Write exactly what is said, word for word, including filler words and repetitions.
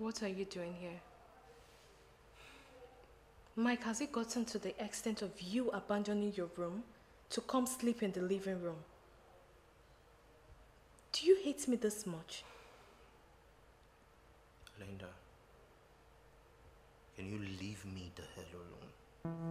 What are you doing here? Mike, has it gotten to the extent of you abandoning your room to come sleep in the living room? Do you hate me this much? Linda, can you leave me the hell alone?